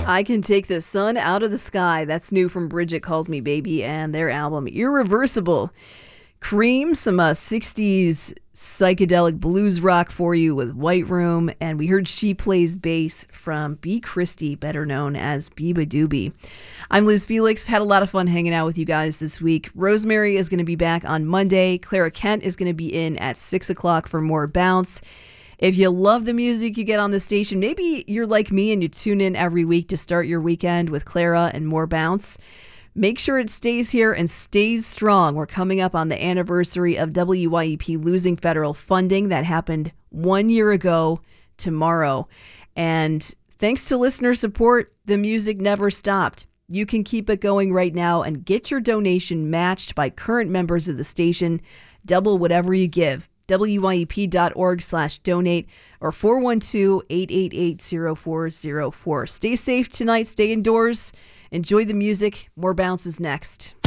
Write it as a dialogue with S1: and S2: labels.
S1: I Can Take the Sun Out of the Sky. That's new from Bridget Calls Me Baby and their album Irreversible. Cream, some 60s psychedelic blues rock for you with White Room. And we heard She Plays Bass from B. Christie, better known as Biba Doobie. I'm Liz Felix. Had a lot of fun hanging out with you guys this week. Rosemary is going to be back on Monday. Clara Kent is going to be in at 6 o'clock for more Bounce. If you love the music you get on the station, maybe you're like me and you tune in every week to start your weekend with Clara and more Bounce. Make sure it stays here and stays strong. We're coming up on the anniversary of WYEP losing federal funding. That happened 1 year ago tomorrow. And thanks to listener support, the music never stopped. You can keep it going right now and get your donation matched by current members of the station. Double whatever you give. WYEP.org/donate or 412-888-0404. Stay safe tonight. Stay indoors. Enjoy the music. More Bounces next.